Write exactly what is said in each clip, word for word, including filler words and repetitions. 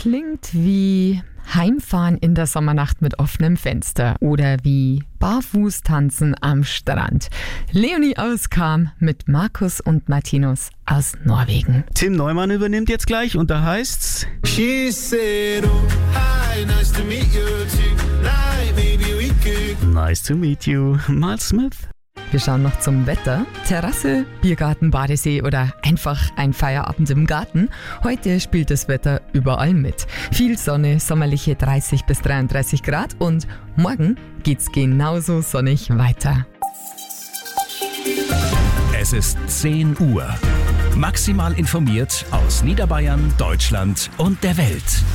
klingt wie Heimfahren in der Sommernacht mit offenem Fenster oder wie barfuß tanzen am Strand. Leonie aus Cham mit Markus und Martinus aus Norwegen. Tim Neumann übernimmt jetzt gleich und da heißt's: She said, oh, hi, nice to meet you tonight, maybe we could. Nice to meet you, Miles Smith. Wir schauen noch zum Wetter. Terrasse, Biergarten, Badesee oder einfach ein Feierabend im Garten. Heute spielt das Wetter überall mit. Viel Sonne, sommerliche dreißig bis dreiunddreißig Grad und morgen geht's genauso sonnig weiter. Es ist zehn Uhr. Maximal informiert aus Niederbayern, Deutschland und der Welt.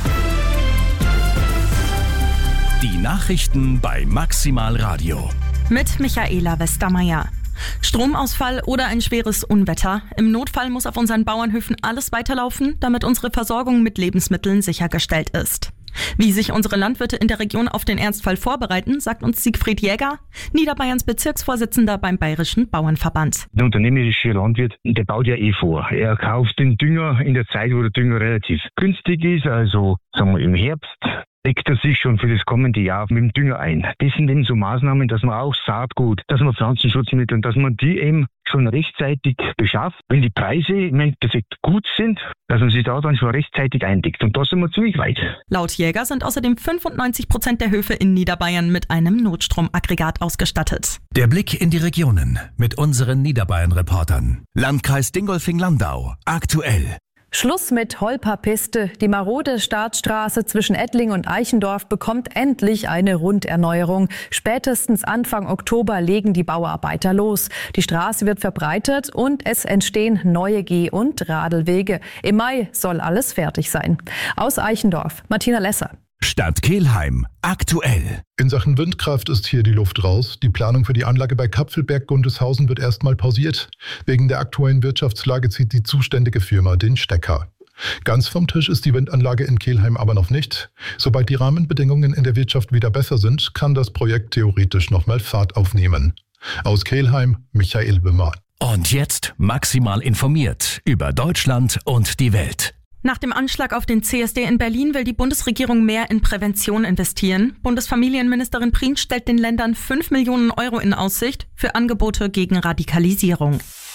Die Nachrichten bei Maximal Radio. Mit Michaela Westermeier. Stromausfall oder ein schweres Unwetter. Im Notfall muss auf unseren Bauernhöfen alles weiterlaufen, damit unsere Versorgung mit Lebensmitteln sichergestellt ist. Wie sich unsere Landwirte in der Region auf den Ernstfall vorbereiten, sagt uns Siegfried Jäger, Niederbayerns Bezirksvorsitzender beim Bayerischen Bauernverband. Der unternehmerische Landwirt, der baut ja eh vor. Er kauft den Dünger in der Zeit, wo der Dünger relativ günstig ist, also sagen wir im Herbst. Deckt er sich schon für das kommende Jahr mit dem Dünger ein. Das sind eben so Maßnahmen, dass man auch Saatgut, dass man Pflanzenschutzmittel und dass man die eben schon rechtzeitig beschafft. Wenn die Preise im Endeffekt gut sind, dass man sich da dann schon rechtzeitig eindeckt. Und da sind wir ziemlich weit. Laut Jäger sind außerdem fünfundneunzig Prozent der Höfe in Niederbayern mit einem Notstromaggregat ausgestattet. Der Blick in die Regionen mit unseren Niederbayern-Reportern. Landkreis Dingolfing-Landau. Aktuell. Schluss mit Holperpiste. Die marode Startstraße zwischen Ettling und Eichendorf bekommt endlich eine Runderneuerung. Spätestens Anfang Oktober legen die Bauarbeiter los. Die Straße wird verbreitert und es entstehen neue Geh- und Radlwege. Im Mai soll alles fertig sein. Aus Eichendorf, Martina Lesser. Stadt Kelheim. Aktuell. In Sachen Windkraft ist hier die Luft raus. Die Planung für die Anlage bei Kapfelberg-Gundelshausen wird erstmal pausiert. Wegen der aktuellen Wirtschaftslage zieht die zuständige Firma den Stecker. Ganz vom Tisch ist die Windanlage in Kelheim aber noch nicht. Sobald die Rahmenbedingungen in der Wirtschaft wieder besser sind, kann das Projekt theoretisch nochmal Fahrt aufnehmen. Aus Kelheim, Michael Wimmer. Und jetzt maximal informiert über Deutschland und die Welt. Nach dem Anschlag auf den C S D in Berlin will die Bundesregierung mehr in Prävention investieren. Bundesfamilienministerin Prien stellt den Ländern fünf Millionen Euro in Aussicht für Angebote gegen Radikalisierung.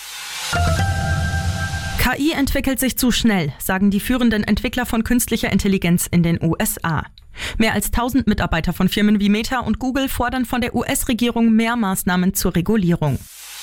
K I entwickelt sich zu schnell, sagen die führenden Entwickler von künstlicher Intelligenz in den U S A. Mehr als tausend Mitarbeiter von Firmen wie Meta und Google fordern von der U S-Regierung mehr Maßnahmen zur Regulierung.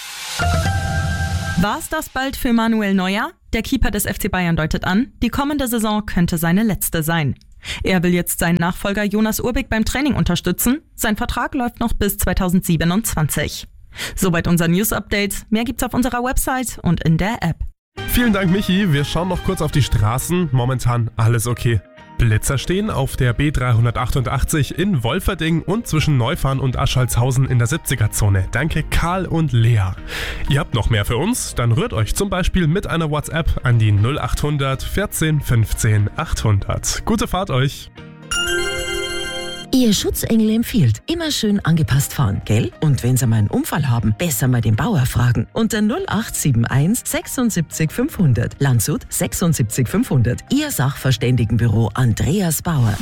War's das bald für Manuel Neuer? Der Keeper des F C Bayern deutet an, die kommende Saison könnte seine letzte sein. Er will jetzt seinen Nachfolger Jonas Urbig beim Training unterstützen. Sein Vertrag läuft noch bis zweitausendsiebenundzwanzig. Soweit unser News-Update. Mehr gibt's auf unserer Website und in der App. Vielen Dank, Michi. Wir schauen noch kurz auf die Straßen. Momentan alles okay. Blitzer stehen auf der B dreihundertachtundachtzig in Wolferding und zwischen Neufahren und Aschaltshausen in der siebziger-Zone. Danke Karl und Lea. Ihr habt noch mehr für uns? Dann rührt euch zum Beispiel mit einer WhatsApp an die null achthundert vierzehn fünfzehn achthundert. Gute Fahrt euch! Ihr Schutzengel empfiehlt, immer schön angepasst fahren, gell? Und wenn Sie mal einen Unfall haben, besser mal den Bauer fragen. Unter null acht sieben eins sechsundsiebzig fünfhundert. Landshut sechsundsiebzig fünfhundert. Ihr Sachverständigenbüro Andreas Bauer.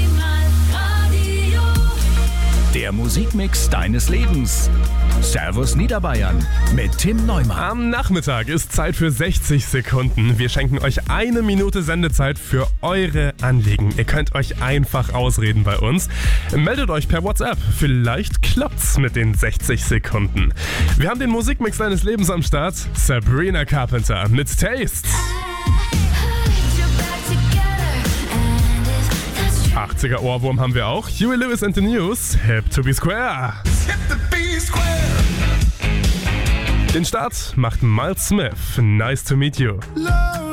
Der Musikmix deines Lebens. Servus Niederbayern mit Tim Neumann. Am Nachmittag ist Zeit für sechzig Sekunden. Wir schenken euch eine Minute Sendezeit für eure Anliegen. Ihr könnt euch einfach ausreden bei uns. Meldet euch per WhatsApp. Vielleicht klappt's mit den sechzig Sekunden. Wir haben den Musikmix deines Lebens am Start. Sabrina Carpenter mit Taste. achtziger Ohrwurm haben wir auch. Huey Lewis and the News. Hip to be square. Den Start macht Miles Smith. Nice to meet you. Love.